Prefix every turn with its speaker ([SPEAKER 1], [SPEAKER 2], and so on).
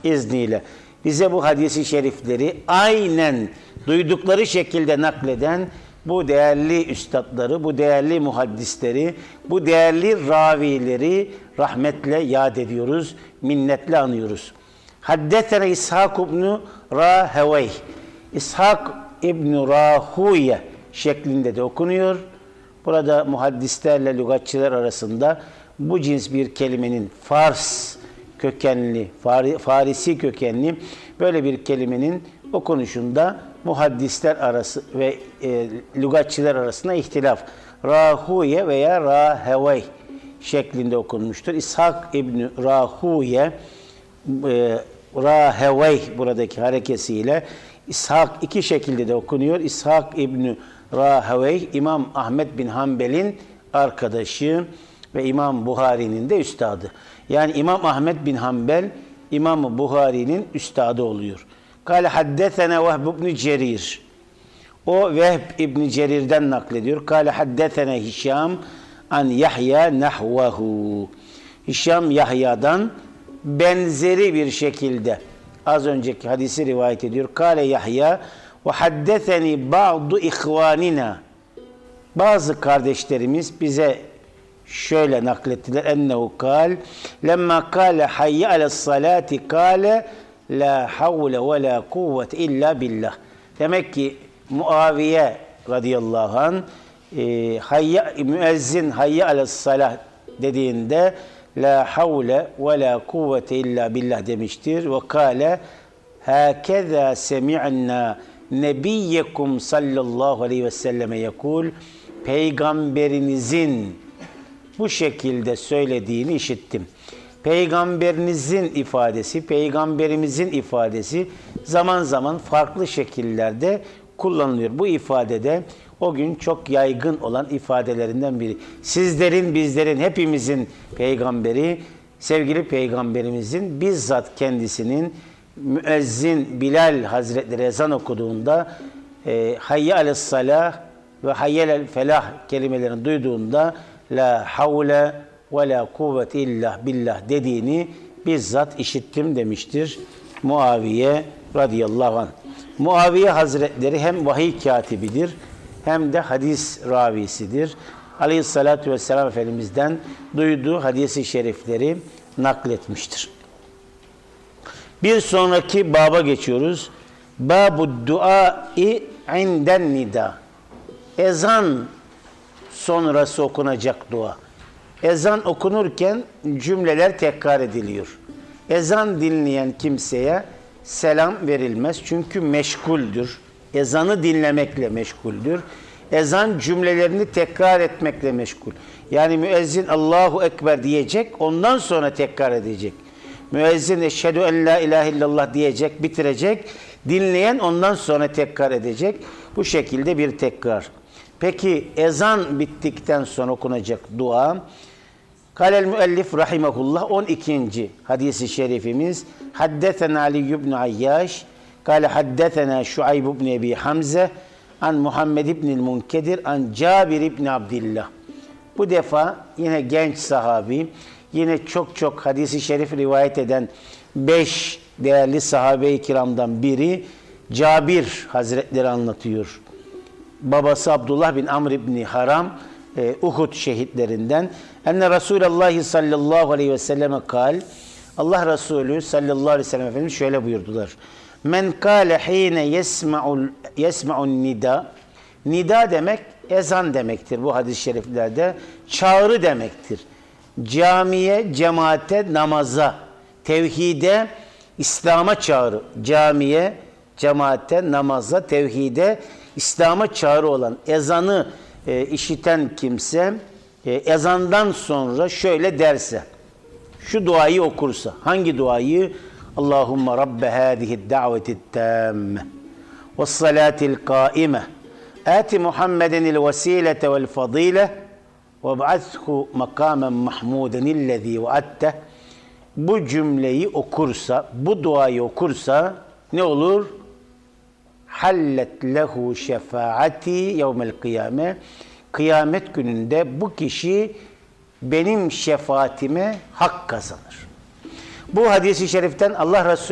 [SPEAKER 1] izniyle bize bu hadisi şerifleri aynen duydukları şekilde nakleden bu değerli üstadları, bu değerli muhaddisleri, bu değerli ravileri rahmetle yad ediyoruz, minnetle anıyoruz. Haddetene İshak ibn Rahevey. İshak ibn Rahuye şeklinde de okunuyor. Burada muhaddislerle lügatçılar arasında bu cins bir kelimenin Fars kökenli, Farisi kökenli böyle bir kelimenin okunuşunda muhaddisler arası ve lügatçılar arasında ihtilaf. Rahuye veya Rahevey şeklinde okunmuştur. İshak İbni Rahuye, Rahevey buradaki harekesiyle İshak iki şekilde de okunuyor. İshak İbni Rahevey, İmam Ahmed bin Hanbel'in arkadaşı ve İmam Buhari'nin de üstadı. Yani İmam Ahmed bin Hanbel, İmam Buhari'nin üstadı oluyor. Kâle haddesene Vehb ibn Cerir. O Vehb ibn Cerir'den naklediyor. Kâle haddesene Hişam an Yahya nahvehu. Hişam Yahya'dan benzeri bir şekilde az önceki hadisi rivayet ediyor. Kâle Yahya ve haddeseni ba'du ihvanina. Bazı kardeşlerimiz bize şöyle naklettiler. Ennehu kâl lemma kâle hayye alas salati kâle la havle ve la kuvvete illa billah. Demek ki Muaviye radıyallahu anh müezzin hayye alas salah dediğinde la havle ve la kuvvete illa billah demiştir. Ve kâle hâkezâ semi'nâ nebiyyekum sallallahu aleyhi ve selleme yekul. Peygamberinizin bu şekilde söylediğini işittim. Peygamberinizin ifadesi, peygamberimizin ifadesi zaman zaman farklı şekillerde kullanılıyor. Bu ifadede o gün çok yaygın olan ifadelerinden biri. Sizlerin, bizlerin, hepimizin peygamberi, sevgili peygamberimizin bizzat kendisinin müezzin Bilal Hazretleri ezan okuduğunda hayye aleyhissalah ve hayyel felah kelimelerini duyduğunda la havle ve la kuvvete illa billah dediğini bizzat işittim demiştir Muaviye radıyallahu anh. Muaviye Hazretleri hem vahiy katibidir hem de hadis ravisidir. Aleyhissalatu vesselam Efendimiz'den duyduğu hadisi şerifleri nakletmiştir. Bir sonraki baba geçiyoruz. Babu duai inden nida. Ezan sonrası okunacak dua. Ezan okunurken cümleler tekrar ediliyor. Ezan dinleyen kimseye selam verilmez çünkü meşguldür. Ezanı dinlemekle meşguldür. Ezan cümlelerini tekrar etmekle meşgul. Yani müezzin Allahu Ekber diyecek, ondan sonra tekrar edecek. Müezzin eşhedü en la ilahe illallah diyecek, bitirecek. Dinleyen ondan sonra tekrar edecek. Bu şekilde bir tekrar. Peki ezan bittikten sonra okunacak dua. Kâlel müellif rahimehullah 12. hadisi şerifimiz. Haddetena Ali ibn Ayyaş. Kâle haddetena Şuayb ibn Ebi Hamze. An Muhammed ibn Munkedir. An Cabir ibn Abdillah. Bu defa yine genç sahabi. Yine çok hadisi şerif rivayet eden 5 değerli sahabe-i kiramdan biri Cabir Hazretleri anlatıyor. Babası Abdullah bin Amr ibn Haram Uhud şehitlerinden. Enne Resulullah sallallahu aleyhi ve selleme kal. Allah Resulü sallallahu aleyhi ve sellem Efendimiz şöyle buyurdular. Men kâle hîne yesma'un nida. Nida demek ezan demektir bu hadis-i şeriflerde. Çağrı demektir. Camiye, cemaate, namaza, tevhide, İslam'a çağrı. Camiye, cemaate, namaza, tevhide, İslam'a çağrı olan ezanı işiten kimse ezandan sonra şöyle derse, şu duayı okursa, hangi duayı? Allahümme Rabbe hâzihi da'veti tâmme ve salâtil kâime âti Muhammedenil vesîlete vel fadîle ve ba'athu makâmen mahmûdenillezî ve'atteh. Bu cümleyi okursa, bu duayı okursa ne olur? Hallet lehu şefaati yevmel kıyame. Kıyamet gününde bu kişi benim şefaatime hak kazanır. Bu hadis-i şeriften Allah Resulü